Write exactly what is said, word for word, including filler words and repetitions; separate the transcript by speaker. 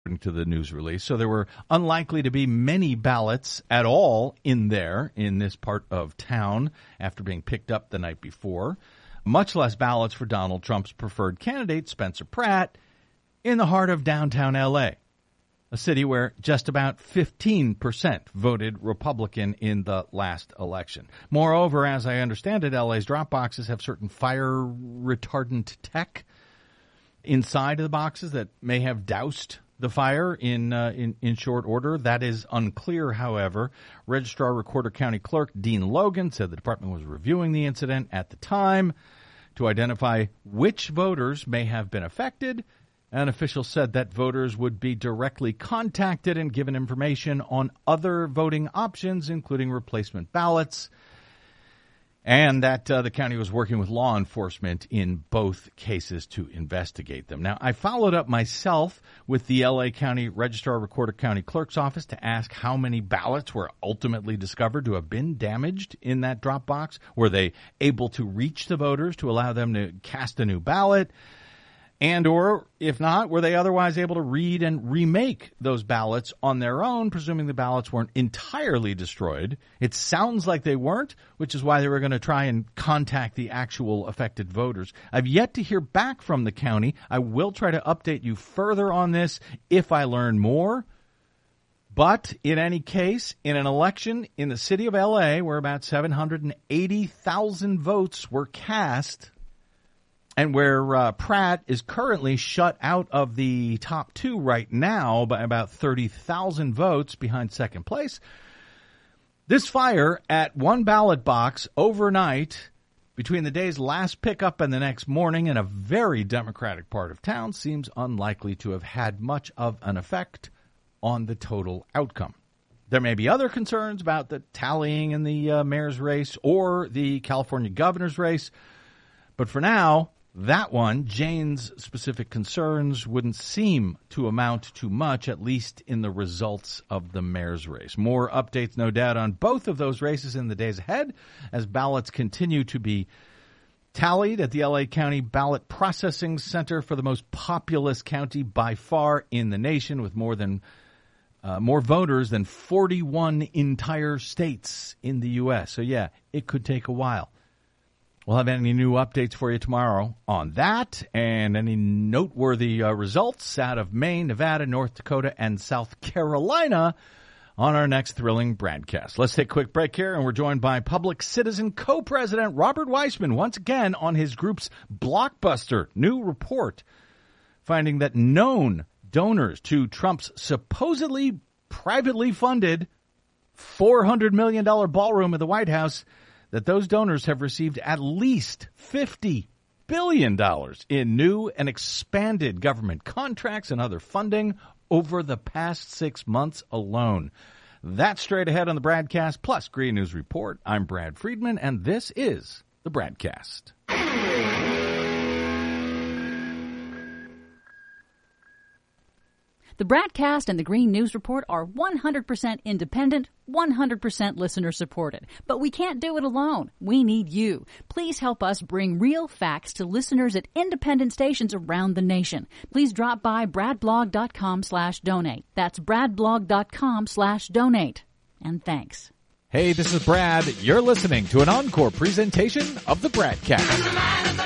Speaker 1: to the news release. So there were unlikely to be many ballots at all in there in this part of town after being picked up the night before. Much less ballots for Donald Trump's preferred candidate, Spencer Pratt, in the heart of downtown L A, a city where just about fifteen percent voted Republican in the last election. Moreover, as I understand it, L A's drop boxes have certain fire retardant tech inside of the boxes that may have doused the fire in, uh, in in short order. That is unclear, however. Registrar Recorder County Clerk Dean Logan said the department was reviewing the incident at the time to identify which voters may have been affected. An official said that voters would be directly contacted and given information on other voting options, including replacement ballots, and that uh, the county was working with law enforcement in both cases to investigate them. Now, I followed up myself with the L A County Registrar Recorder County Clerk's office to ask how many ballots were ultimately discovered to have been damaged in that drop box. Were they able to reach the voters to allow them to cast a new ballot? And or, if not, were they otherwise able to read and remake those ballots on their own, presuming the ballots weren't entirely destroyed? It sounds like they weren't, which is why they were going to try and contact the actual affected voters. I've yet to hear back from the county. I will try to update you further on this if I learn more. But in any case, in an election in the city of L A where about seven hundred eighty thousand votes were cast, and where uh, Pratt is currently shut out of the top two right now by about thirty thousand votes behind second place, this fire at one ballot box overnight between the day's last pickup and the next morning in a very Democratic part of town seems unlikely to have had much of an effect on the total outcome. There may be other concerns about the tallying in the uh, mayor's race or the California governor's race, but for now, that one, Jane's specific concerns wouldn't seem to amount to much, at least in the results of the mayor's race. More updates, no doubt, on both of those races in the days ahead as ballots continue to be tallied at the L A County Ballot Processing Center for the most populous county by far in the nation, with more than uh, more voters than forty-one entire states in the U S. So, yeah, it could take a while. We'll have any new updates for you tomorrow on that and any noteworthy uh, results out of Maine, Nevada, North Dakota, and South Carolina on our next thrilling broadcast. Let's take a quick break here, and we're joined by Public Citizen co-president Robert Weissman once again on his group's blockbuster new report, finding that known donors to Trump's supposedly privately funded four hundred million dollars ballroom at the White House, that those donors have received at least fifty billion dollars in new and expanded government contracts and other funding over the past six months alone. That's straight ahead on the Bradcast plus Green News Report. I'm Brad Friedman, and this is the Bradcast.
Speaker 2: The Bradcast and the Green News Report are one hundred percent independent, one hundred percent listener-supported. But we can't do it alone. We need you. Please help us bring real facts to listeners at independent stations around the nation. Please drop by bradblog.com slash donate. That's bradblog.com slash donate. And thanks.
Speaker 3: Hey, this is Brad. You're listening to an encore presentation of the Bradcast.